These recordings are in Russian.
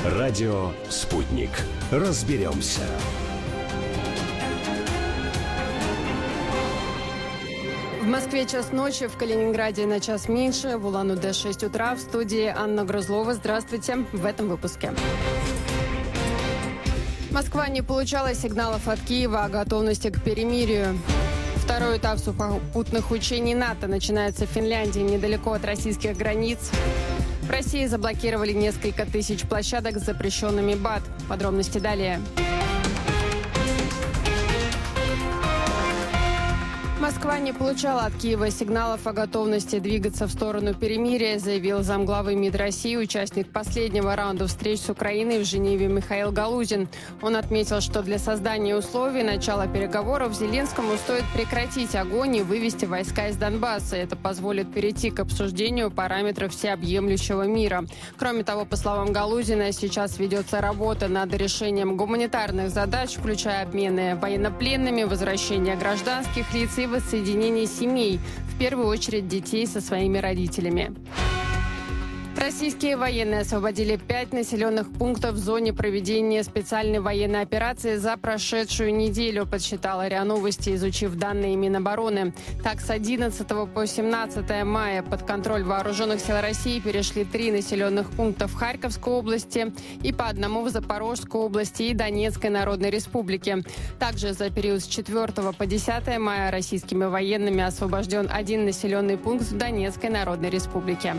Радио «Спутник». Разберемся. В Москве час ночи, в Калининграде на час меньше, в Улан-Удэ 6 утра. В студии Анна Грузлова. Здравствуйте. В этом выпуске. Москва не получала сигналов от Киева о готовности к перемирию. Второй этап сухопутных учений НАТО начинается в Финляндии, недалеко от российских границ. В России заблокировали несколько тысяч площадок с запрещенными БАД. Подробности далее. Москва не получала от Киева сигналов о готовности двигаться в сторону перемирия, заявил замглавы МИД России, участник последнего раунда встреч с Украиной в Женеве Михаил Галузин. Он отметил, что для создания условий начала переговоров Зеленскому стоит прекратить огонь и вывести войска из Донбасса. Это позволит перейти к обсуждению параметров всеобъемлющего мира. Кроме того, по словам Галузина, сейчас ведется работа над решением гуманитарных задач, включая обмены военнопленными, возвращение гражданских лиц и воссоединение семей, в первую очередь детей со своими родителями. Российские военные освободили 5 населенных пунктов в зоне проведения специальной военной операции за прошедшую неделю, подсчитала РИА Новости, изучив данные Минобороны. Так, с 11 по 17 мая под контроль Вооруженных сил России перешли 3 населенных пункта в Харьковской области и по одному в Запорожской области и Донецкой Народной Республике. Также за период с 4 по 10 мая российскими военными освобожден 1 населенный пункт в Донецкой Народной Республике.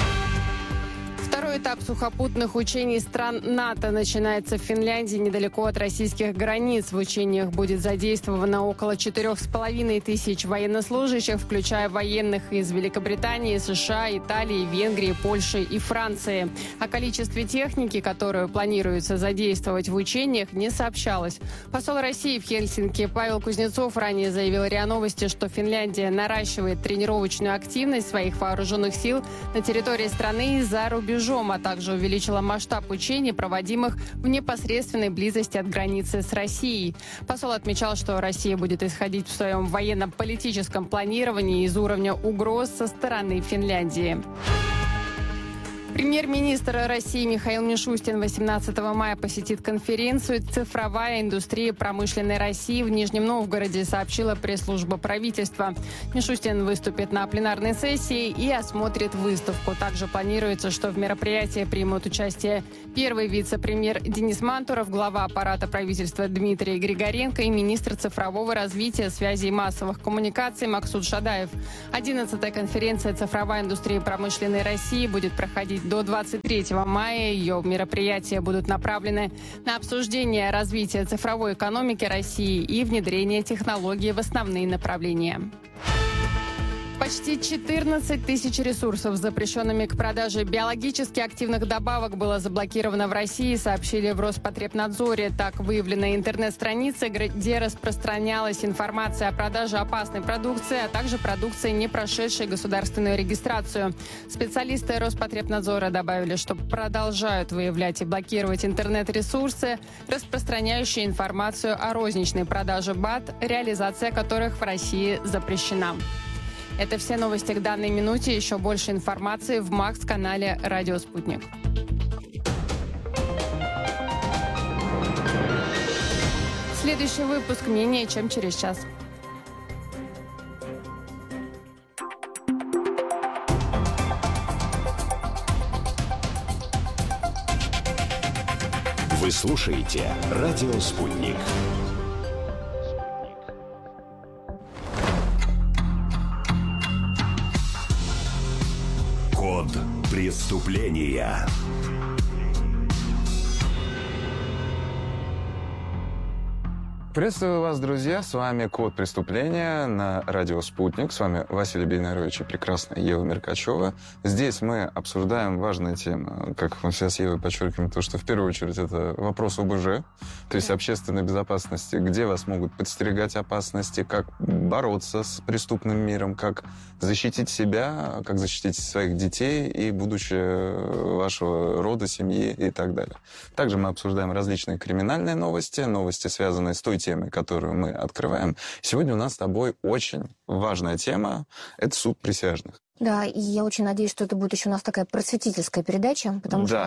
Второй этап сухопутных учений стран НАТО начинается в Финляндии, недалеко от российских границ. В учениях будет задействовано около 4,5 тысяч военнослужащих, включая военных из Великобритании, США, Италии, Венгрии, Польши и Франции. О количестве техники, которую планируется задействовать в учениях, не сообщалось. Посол России в Хельсинки Павел Кузнецов ранее заявил РИА Новости, что Финляндия наращивает тренировочную активность своих вооруженных сил на территории страны и за рубежом, а также увеличила масштаб учений, проводимых в непосредственной близости от границы с Россией. Посол отмечал, что Россия будет исходить в своем военно-политическом планировании из уровня угроз со стороны Финляндии. Премьер-министр России Михаил Мишустин 18 мая посетит конференцию «Цифровая индустрия промышленной России» в Нижнем Новгороде, сообщила пресс-служба правительства. Мишустин выступит на пленарной сессии и осмотрит выставку. Также планируется, что в мероприятии примут участие первый вице-премьер Денис Мантуров, глава аппарата правительства Дмитрий Григоренко и министр цифрового развития, связи и массовых коммуникаций Максут Шадаев. 11-я конференция «Цифровая индустрия промышленной России» будет проходить до 23 мая. Ее мероприятия будут направлены на обсуждение развития цифровой экономики России и внедрение технологий в основные направления. Почти 14 тысяч ресурсов с запрещенными к продаже биологически активных добавок было заблокировано в России, сообщили в Роспотребнадзоре. Так, выявлены интернет-страницы, где распространялась информация о продаже опасной продукции, а также продукции, не прошедшей государственную регистрацию. Специалисты Роспотребнадзора добавили, что продолжают выявлять и блокировать интернет-ресурсы, распространяющие информацию о розничной продаже БАД, реализация которых в России запрещена. Это все новости к данной минуте. Еще больше информации в МАКС-канале «Радио Спутник». Следующий выпуск менее чем через час. Вы слушаете «Радио Спутник». Код преступления. Приветствую вас, друзья. С вами «Код преступления» на радио «Спутник». С вами Василий Бейнарович и прекрасная Ева Меркачева. Здесь мы обсуждаем важные темы. Как мы сейчас с Евой подчеркиваем, то, что в первую очередь это вопрос ОБЖ, то есть общественной безопасности, где вас могут подстерегать опасности, как бороться с преступным миром, как защитить себя, как защитить своих детей и будущее вашего рода, семьи и так далее. Также мы обсуждаем различные криминальные новости, новости, связанные с той темой, которую мы открываем. Сегодня у нас с тобой очень важная тема – это суд присяжных. Да, и я очень надеюсь, что это будет еще у нас такая просветительская передача, потому что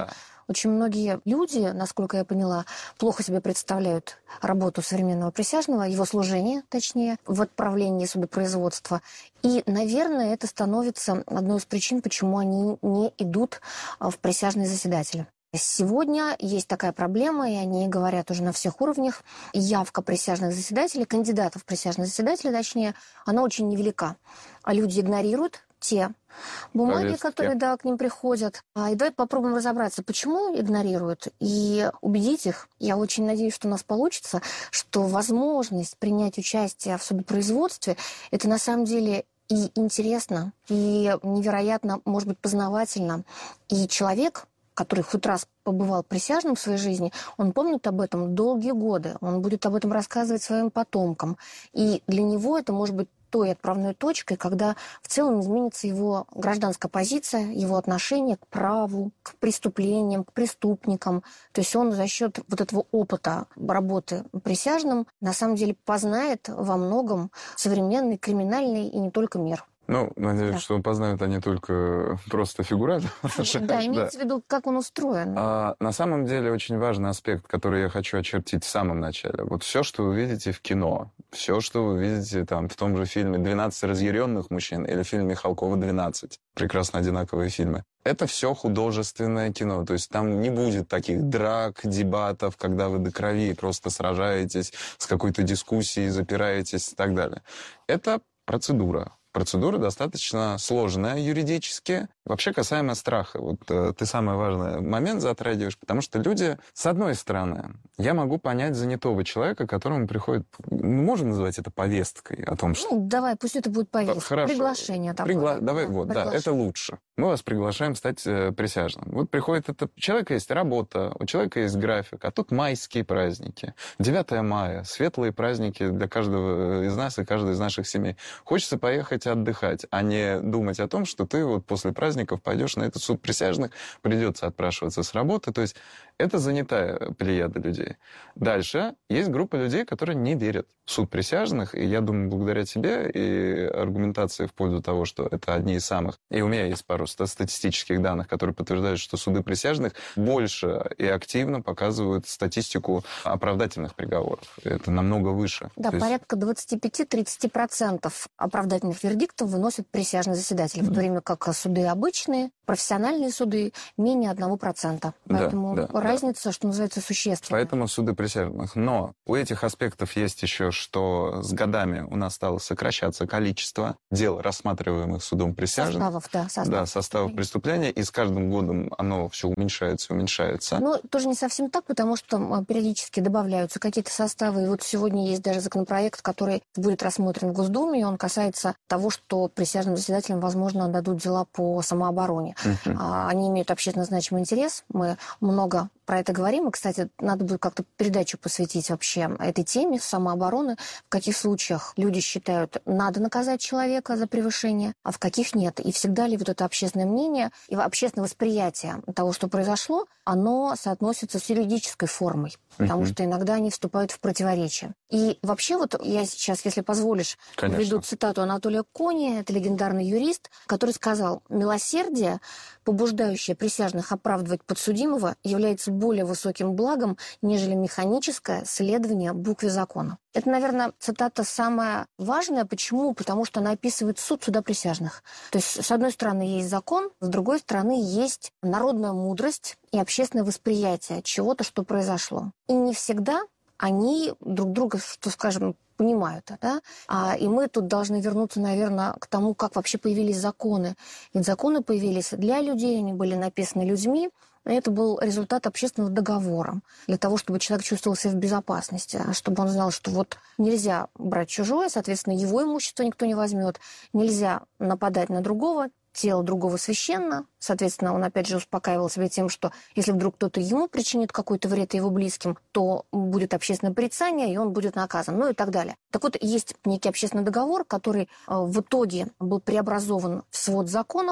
Очень многие люди, насколько я поняла, плохо себе представляют работу современного присяжного, его служение, точнее, в отправлении судопроизводства. И, наверное, это становится одной из причин, почему они не идут в присяжные заседатели. Сегодня есть такая проблема, и о ней говорят уже на всех уровнях. Явка присяжных заседателей, кандидатов в присяжных заседателей, точнее, она очень невелика. А люди игнорируют те бумаги, которые, к ним приходят. И давайте попробуем разобраться, почему игнорируют, и убедить их. Я очень надеюсь, что у нас получится, что возможность принять участие в судопроизводстве – это на самом деле и интересно, и невероятно, может быть, познавательно. И человек, который хоть раз побывал присяжным в своей жизни, он помнит об этом долгие годы. Он будет об этом рассказывать своим потомкам. И для него это может быть той отправной точкой, когда в целом изменится его гражданская позиция, его отношение к праву, к преступлениям, к преступникам. То есть он за счет вот этого опыта работы присяжным на самом деле познает во многом современный криминальный и не только мир. Надеюсь, что познают они только просто фигурально. Да, имеется в виду, как он устроен. На самом деле очень важный аспект, который я хочу очертить в самом начале. Вот все, что вы видите в кино, все, что вы видите там в том же фильме «12 разъяренных мужчин» или в фильме Михалкова «12», прекрасно одинаковые фильмы, это все художественное кино. То есть там не будет таких драк, дебатов, когда вы до крови просто сражаетесь с какой-то дискуссией, запираетесь и так далее. Это процедура. Процедура достаточно сложная юридически. Вообще, касаемо страха, вот ты самый важный момент затрагиваешь, потому что люди, с одной стороны, я могу понять занятого человека, которому приходит, мы можем называть это повесткой о том, что... Давай, пусть это будет повестка. Хорошо. Приглашение такое. Да, это лучше. Мы вас приглашаем стать присяжным. Вот приходит это... У человека есть работа, у человека есть график, а тут майские праздники. 9 мая, светлые праздники для каждого из нас и каждой из наших семей. Хочется поехать отдыхать, а не думать о том, что ты вот после праздников пойдешь на этот суд присяжных, придется отпрашиваться с работы. То есть это занятая плеяда людей. Дальше есть группа людей, которые не верят в суд присяжных, и я думаю, благодаря тебе и аргументации в пользу того, что это одни из самых, и у меня есть пару статистических данных, которые подтверждают, что суды присяжных больше и активно показывают статистику оправдательных приговоров. Это намного выше. Да, порядка 25-30% оправдательных вердиктов выносят присяжные заседатели, в то время как суды обычные, профессиональные суды менее 1%. Поэтому разница, что называется, существенная. Поэтому суды присяжных. Но у этих аспектов есть еще, что с годами у нас стало сокращаться количество дел, рассматриваемых судом присяжных. Составов преступления, и с каждым годом оно все уменьшается и уменьшается. Но тоже не совсем так, потому что периодически добавляются какие-то составы. И вот сегодня есть даже законопроект, который будет рассмотрен в Госдуме, и он касается того, что присяжным заседателям, возможно, дадут дела по самообороне. Они имеют общественно значимый интерес. Мы много про это говорим. И, кстати, надо будет как-то передачу посвятить вообще этой теме самообороны. В каких случаях люди считают, надо наказать человека за превышение, а в каких нет. И всегда ли вот это общественное мнение и общественное восприятие того, что произошло, оно соотносится с юридической формой. Потому что иногда они вступают в противоречие. И вообще вот я сейчас, если позволишь, приведу цитату Анатолия Кони, это легендарный юрист, который сказал: «Милосердие, побуждающее присяжных оправдывать подсудимого, является более высоким благом, нежели механическое следование букве закона». Это, наверное, цитата самая важная. Почему? Потому что она описывает суть суда присяжных. То есть, с одной стороны, есть закон, с другой стороны, есть народная мудрость и общественное восприятие чего-то, что произошло. И не всегда они друг друга, скажем, понимают. Да? И мы тут должны вернуться, наверное, к тому, как вообще появились законы. Ведь законы появились для людей, они были написаны людьми. Это был результат общественного договора для того, чтобы человек чувствовал себя в безопасности, чтобы он знал, что вот нельзя брать чужое, соответственно, его имущество никто не возьмет, нельзя нападать на другого, тело другого священно. Соответственно, он опять же успокаивал себя тем, что если вдруг кто-то ему причинит какой-то вред его близким, то будет общественное порицание, и он будет наказан, ну и так далее. Так вот, есть некий общественный договор, который в итоге был преобразован в свод законов,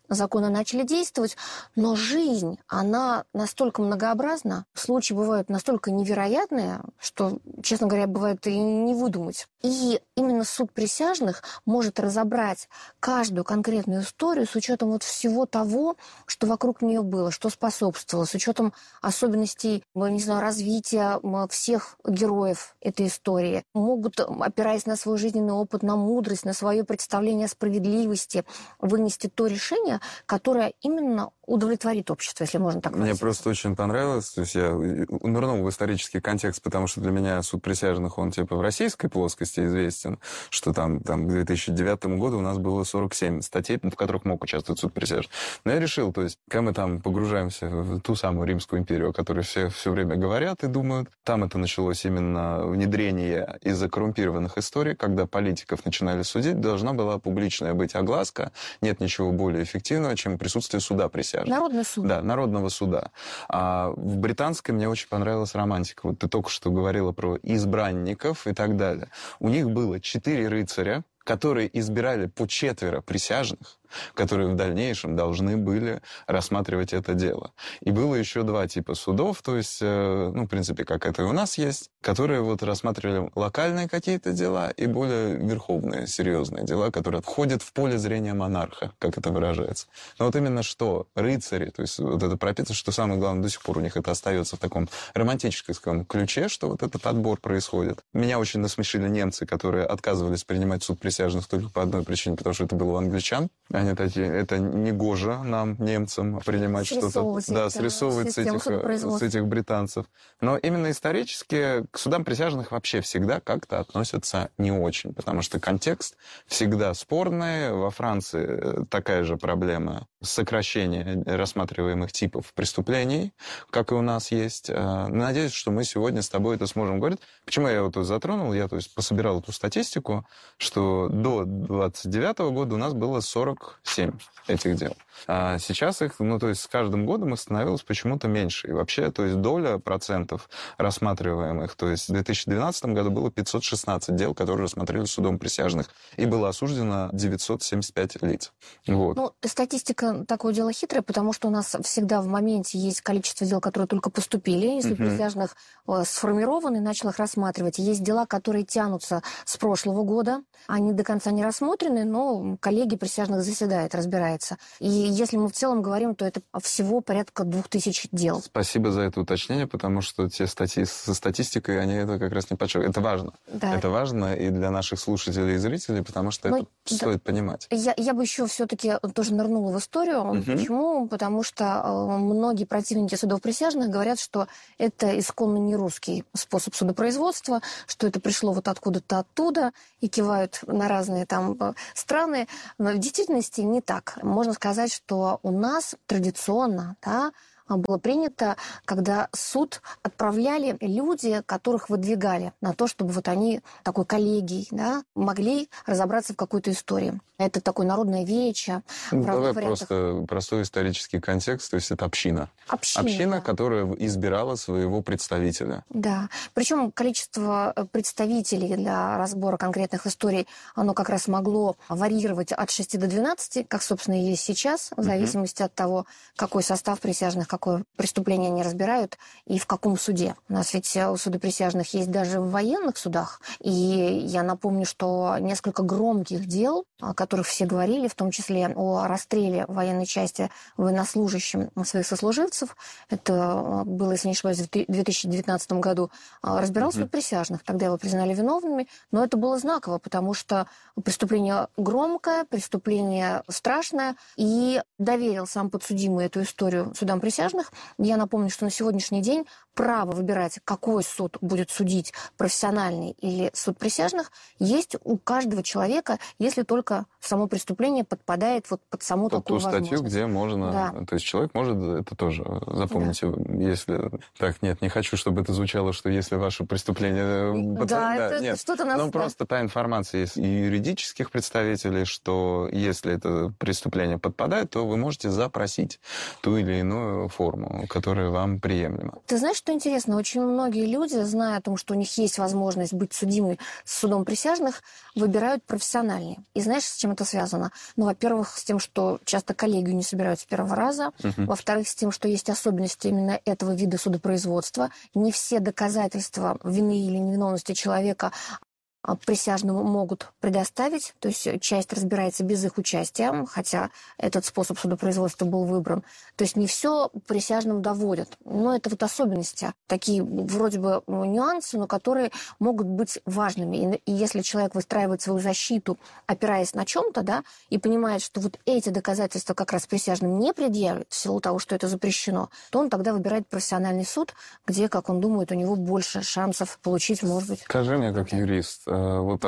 законы начали действовать, но жизнь, она настолько многообразна, случаи бывают настолько невероятные, что, честно говоря, бывает и не выдумать. И именно суд присяжных может разобрать каждую конкретную историю с учетом вот всего того, что вокруг нее было, что способствовало, с учетом особенностей, не знаю, развития всех героев этой истории. Могут, опираясь на свой жизненный опыт, на мудрость, на свое представление о справедливости, вынести то решение, которое именно удовлетворит общество, если можно так выразиться. Мне просто очень понравилось, то есть я нырнул в исторический контекст, потому что для меня суд присяжных, он типа в российской плоскости известен, что там к 2009 году у нас было 47 статей, в которых мог участвовать суд присяжных. Но я решил, то есть, когда мы там погружаемся в ту самую Римскую империю, о которой все время говорят и думают, там это началось именно внедрение из-за коррумпированных историй, когда политиков начинали судить, должна была публичная быть огласка. Нет ничего более эффективного, чем присутствие суда присяжных. Народный суд. Да, народного суда. А в британской мне очень понравилась романтика. Вот ты только что говорила про избранников и так далее. У них было 4 рыцаря, которые избирали по 4 присяжных, которые в дальнейшем должны были рассматривать это дело. И было еще 2 типа судов, то есть, в принципе, как это и у нас есть, которые вот рассматривали локальные какие-то дела и более верховные, серьезные дела, которые входят в поле зрения монарха, как это выражается. Но вот именно что рыцари, то есть вот это прописано, что самое главное, до сих пор у них это остается в таком романтическом ключе, что вот этот отбор происходит. Меня очень насмешили немцы, которые отказывались принимать суд присяжных только по одной причине, потому что это было у англичан. Они такие, это не гоже нам, немцам, принимать что-то, да, срисовывать с этих британцев. Но именно исторически к судам присяжных вообще всегда как-то относятся не очень, потому что контекст всегда спорный. Во Франции такая же проблема сокращения рассматриваемых типов преступлений, как и у нас есть. Надеюсь, что мы сегодня с тобой это сможем говорить. Почему я его тут затронул? Я, то есть, пособирал эту статистику, что до 29 года у нас было 47 этих дел. А сейчас их, то есть с каждым годом их становилось почему-то меньше. И вообще, то есть доля процентов рассматриваемых, то есть в 2012 году было 516 дел, которые рассмотрелись судом присяжных, и было осуждено 975 лиц. Вот. Статистика такое дело хитрое, потому что у нас всегда в моменте есть количество дел, которые только поступили, если присяжных сформированы, и начал их рассматривать. Есть дела, которые тянутся с прошлого года, они до конца не рассмотрены, но коллегия присяжных заседает, разбирается. И если мы в целом говорим, то это всего порядка 2000 дел. Спасибо за это уточнение, потому что те статьи со статистикой, они это как раз не подчеркивают. Это важно. Да. Это важно и для наших слушателей и зрителей, потому что это стоит понимать. Я бы еще все-таки тоже нырнула в историю. Почему? Потому что многие противники судов присяжных говорят, что это исконно не русский способ судопроизводства, что это пришло вот откуда-то оттуда, и кивают на разные там страны. Но в действительности не так. Можно сказать, что у нас традиционно, было принято, когда суд отправляли люди, которых выдвигали на то, чтобы вот они такой коллегией могли разобраться в какой-то истории. Это такое народное вече. Давай просто простой исторический контекст, то есть это община. Община, которая избирала своего представителя. Да. Причем количество представителей для разбора конкретных историй, оно как раз могло варьировать от 6 до 12, как, собственно, и есть сейчас, в зависимости от того, какой состав присяжных, какое преступление они разбирают и в каком суде. У нас ведь суды присяжных есть даже в военных судах. И я напомню, что несколько громких дел, о которых все говорили, в том числе о расстреле военной части военнослужащим своих сослуживцев, это было, если не ошибаюсь, в 2019 году, разбирал суд присяжных. Тогда его признали виновными, но это было знаково, потому что преступление громкое, преступление страшное, и доверил сам подсудимый эту историю судам присяжных. Я напомню, что на сегодняшний день право выбирать, какой суд будет судить, профессиональный или суд присяжных, есть у каждого человека, если только само преступление подпадает вот под саму такую возможность. Ту статью, где можно... Да. То есть человек может это тоже, запомните, если... Так, нет, не хочу, чтобы это звучало, что если ваше преступление... это что-то нас... Ну, просто та информация есть и юридических представителей, что если это преступление подпадает, то вы можете запросить ту или иную форму, которая вам приемлема. Ты знаешь, что интересно? Очень многие люди, зная о том, что у них есть возможность быть судимой с судом присяжных, выбирают профессиональнее. И знаешь, с чем это связано? Ну, во-первых, с тем, что часто коллегию не собирают с первого раза. Во-вторых, с тем, что есть особенности именно этого вида судопроизводства. Не все доказательства вины или невиновности человека присяжному могут предоставить, то есть часть разбирается без их участия, хотя этот способ судопроизводства был выбран. То есть не все присяжным доводят. Но это вот особенности, такие вроде бы нюансы, но которые могут быть важными. И если человек выстраивает свою защиту, опираясь на чем-то, да, и понимает, что вот эти доказательства как раз присяжным не предъявят в силу того, что это запрещено, то он тогда выбирает профессиональный суд, где, как он думает, у него больше шансов получить, может быть. Скажи мне, как юрист, вот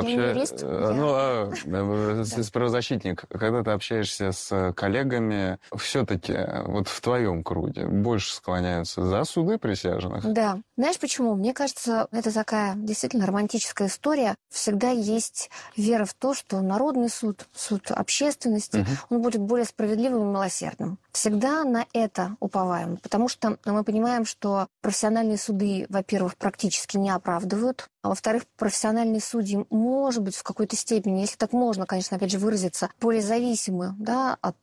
правозащитник, когда ты общаешься с коллегами, все-таки вот в твоем круге больше склоняются за суды присяжных? Да. Знаешь почему? Мне кажется, это такая действительно романтическая история. Всегда есть вера в то, что народный суд, суд общественности, он будет более справедливым и милосердным. Всегда на это уповаем, потому что мы понимаем, что профессиональные суды, во-первых, практически не оправдывают, а во-вторых, профессиональные судьи, может быть, в какой-то степени, если так можно, конечно, опять же, выразиться, более зависимы, да, от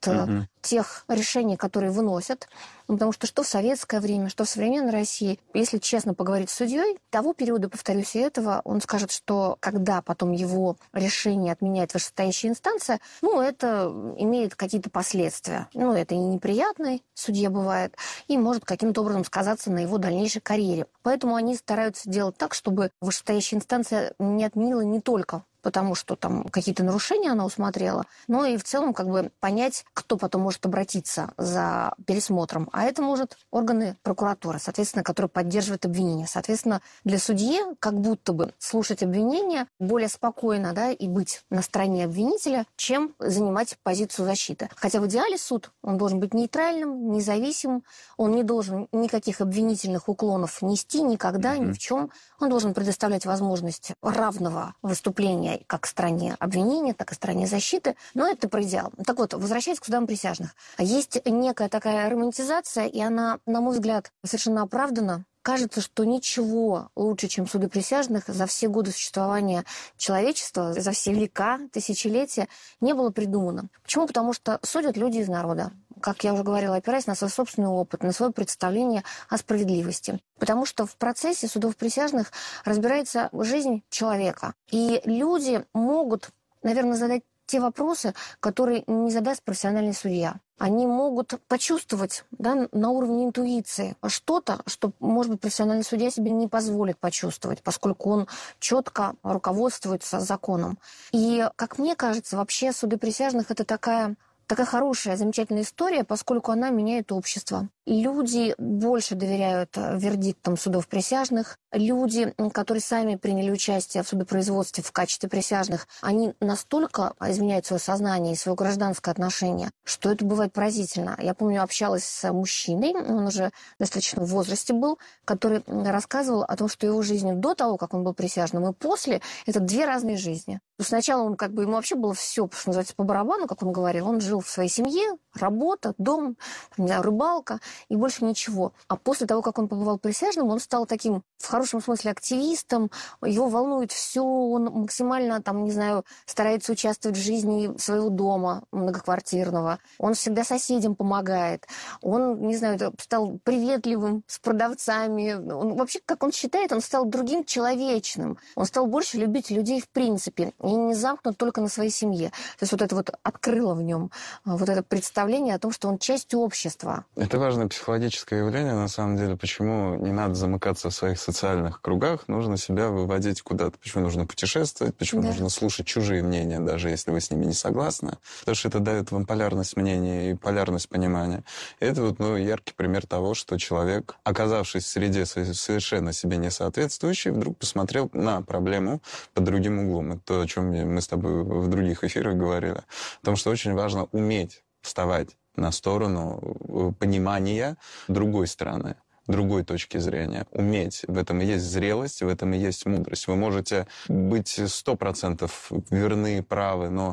тех решений, которые выносят. Потому что в советское время, что в современной России, если честно поговорить с судьей, того периода, повторюсь, и этого, он скажет, что когда потом его решение отменяет вышестоящая инстанция, это имеет какие-то последствия. Это и неприятный судья бывает, и может каким-то образом сказаться на его дальнейшей карьере. Поэтому они стараются делать так, чтобы вышестоящая инстанция не отменила не только потому что там какие-то нарушения она усмотрела, но и в целом понять, кто потом может обратиться за пересмотром. А это может органы прокуратуры, соответственно, которые поддерживают обвинение. Соответственно, для судьи как будто бы слушать обвинение более спокойно, да, и быть на стороне обвинителя, чем занимать позицию защиты. Хотя в идеале суд, он должен быть нейтральным, независимым, он не должен никаких обвинительных уклонов нести никогда, ни в чем. Он должен предоставлять возможность равного выступления как стороне обвинения, так и стороне защиты. Но это про идеал. Так вот, возвращаясь к судам присяжных. Есть некая такая романтизация, и она, на мой взгляд, совершенно оправдана. Кажется, что ничего лучше, чем суды присяжных, за все годы существования человечества, за все века, тысячелетия, не было придумано. Почему? Потому что судят люди из народа. Как я уже говорила, опираясь на свой собственный опыт, на свое представление о справедливости. Потому что в процессе судов присяжных разбирается жизнь человека. И люди могут, наверное, задать те вопросы, которые не задаст профессиональный судья. Они могут почувствовать, да, на уровне интуиции что-то, что, может быть, профессиональный судья себе не позволит почувствовать, поскольку он четко руководствуется законом. И, как мне кажется, вообще суды присяжных – это такая хорошая, замечательная история, поскольку она меняет общество. Люди больше доверяют вердиктам судов присяжных. Люди, которые сами приняли участие в судопроизводстве в качестве присяжных, они настолько изменяют свое сознание и свое гражданское отношение, что это бывает поразительно. Я помню, общалась с мужчиной, он уже достаточно в возрасте был, который рассказывал о том, что его жизнь до того, как он был присяжным, и после – это две разные жизни. Сначала он ему вообще было все, что называется, по барабану, как он говорил. Он жил в своей семье, работа, дом, рыбалка и больше ничего. А после того, как он побывал присяжным, он стал таким, в хорошем смысле, активистом. Его волнует все, он максимально, старается участвовать в жизни своего дома многоквартирного. Он всегда соседям помогает. Он, стал приветливым с продавцами. Он, вообще, как он считает, он стал другим человечным. Он стал больше любить людей в принципе. И не замкнут только на своей семье. То есть это открыло в нем это представление о том, что он часть общества. Это важное психологическое явление, на самом деле. Почему не надо замыкаться в своих социальных кругах, нужно себя выводить куда-то. Почему нужно путешествовать, почему нужно слушать чужие мнения, даже если вы с ними не согласны. Потому что это дает вам полярность мнения и полярность понимания. И это яркий пример того, что человек, оказавшись в среде совершенно себе не соответствующей, вдруг посмотрел на проблему под другим углом. Это то, о чем мы с тобой в других эфирах говорили. О том, что очень важно уметь вставать на сторону понимания другой стороны, другой точки зрения. Уметь. В этом и есть зрелость, в этом и есть мудрость. Вы можете быть 100% верны, правы, но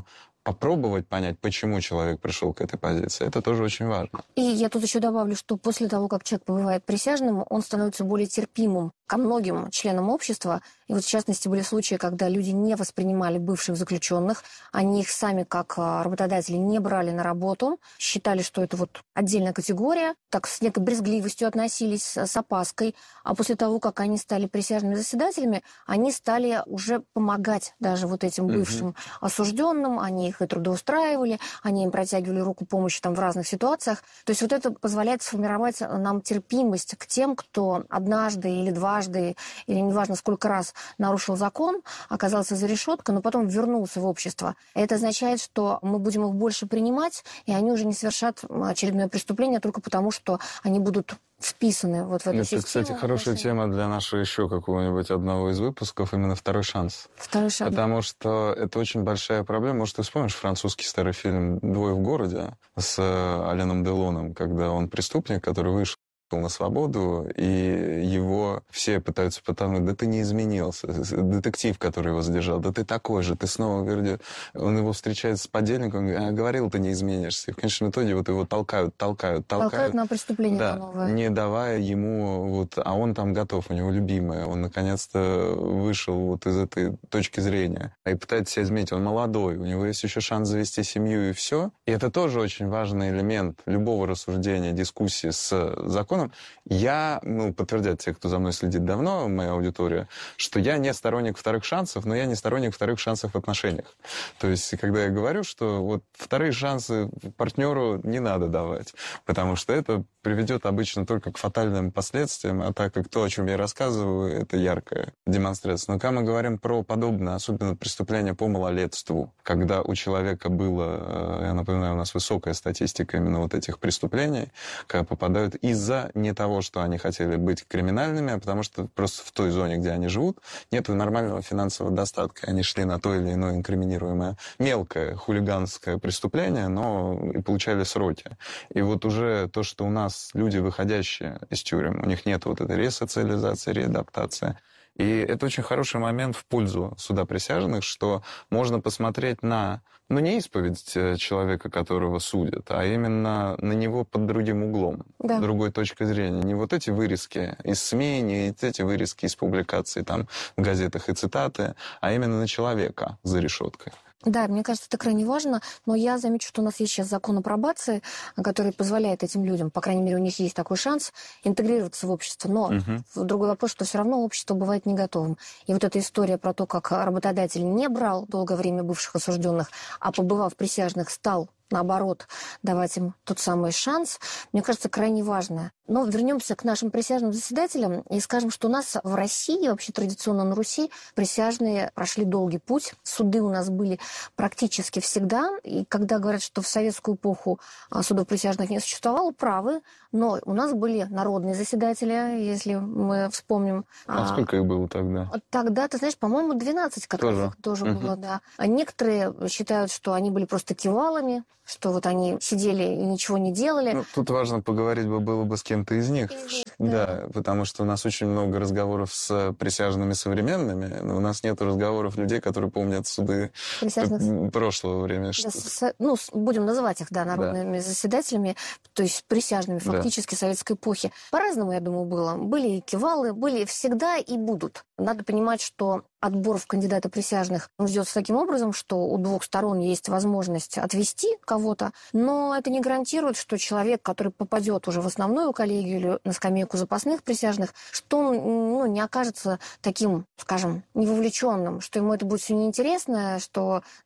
попробовать понять, почему человек пришел к этой позиции. Это тоже очень важно. И я тут еще добавлю, что после того, как человек побывает присяжным, он становится более терпимым ко многим членам общества. И вот в частности были случаи, когда люди не воспринимали бывших заключенных, они их сами как работодатели не брали на работу, считали, что это вот отдельная категория, так с некой брезгливостью относились, с опаской. А после того, как они стали присяжными заседателями, они стали уже помогать даже вот этим бывшим осужденным, они их и трудоустраивали, они им протягивали руку помощи там в разных ситуациях. То есть вот это позволяет сформировать нам терпимость к тем, кто однажды или дважды, или неважно сколько раз нарушил закон, оказался за решеткой, но потом вернулся в общество. Это означает, что мы будем их больше принимать, и они уже не совершат очередное преступление только потому, что они будут вписаны вот в эту систему. Это, кстати, хорошая тема для нашего еще какого-нибудь одного из выпусков, именно «Второй шанс». Второй шанс. Потому что это очень большая проблема. Может, ты вспомнишь французский старый фильм «Двое в городе» с Аленом Делоном, когда он преступник, который вышел на свободу, и его все пытаются потонуть. Да ты не изменился. Детектив, который его задержал, да ты такой же, ты снова говоришь. Он его встречает с подельником, говорил, ты не изменишься. И в конечном итоге вот его толкают. Толкают на преступление, да, новое. Не давая ему, вот, а он там готов, у него любимая. Он наконец-то вышел вот из этой точки зрения. И пытается себя изменить. Он молодой, у него есть еще шанс завести семью и все. И это тоже очень важный элемент любого рассуждения, дискуссии с законом. Я, подтвердят те, кто за мной следит давно, моя аудитория, что я не сторонник вторых шансов, но я не сторонник вторых шансов в отношениях. То есть, когда я говорю, что вот вторые шансы партнеру не надо давать, потому что это приведет обычно только к фатальным последствиям, а так как то, о чем я рассказываю, это яркая демонстрация. Но когда мы говорим про подобное, особенно преступление по малолетству, когда у человека было, я напоминаю, у нас высокая статистика именно вот этих преступлений, когда попадают из-за не того, что они хотели быть криминальными, а потому что просто в той зоне, где они живут, нет нормального финансового достатка. Они шли на то или иное инкриминируемое мелкое хулиганское преступление, но и получали сроки. И вот уже то, что у нас люди, выходящие из тюрем, у них нет вот этой ресоциализации, реадаптации. И это очень хороший момент в пользу суда присяжных, что можно посмотреть на, не исповедь человека, которого судят, а именно на него под другим углом, да. Другой точкой зрения. Не вот эти вырезки из СМИ, не эти вырезки из публикаций там, в газетах и цитаты, а именно на человека за решеткой. Да, мне кажется, это крайне важно, но я замечу, что у нас есть сейчас закон о пробации, который позволяет этим людям, по крайней мере, у них есть такой шанс интегрироваться в общество. Но другой вопрос, что все равно общество бывает не готовым. И вот эта история про то, как работодатель не брал долгое время бывших осужденных, а побывав присяжных, стал наоборот, давать им тот самый шанс, мне кажется, крайне важно. Но вернемся к нашим присяжным заседателям и скажем, что у нас в России, вообще традиционно на Руси, присяжные прошли долгий путь. Суды у нас были практически всегда. И когда говорят, что в советскую эпоху судов присяжных не существовало, правы. Но у нас были народные заседатели, если мы вспомним. А сколько их было тогда? Тогда, ты знаешь, по-моему, 12 как-то тоже было, да. А некоторые считают, что они были просто кивалами, что вот они сидели и ничего не делали. Тут важно поговорить было бы с кем-то из них. Да, потому что у нас очень много разговоров с присяжными современными, но у нас нет разговоров людей, которые помнят суды прошлого времени. Будем называть их, народными заседателями, то есть присяжными фактически советской эпохи. По-разному, я думаю, было. Были и кивалы, были всегда и будут. Надо понимать, что отбор в кандидаты присяжных ведется таким образом, что у двух сторон есть возможность отвести кого-то, но это не гарантирует, что человек, который попадет уже в основную коллегию или на скамейку запасных присяжных, что он не окажется таким, скажем, невовлеченным, что ему это будет все неинтересно, что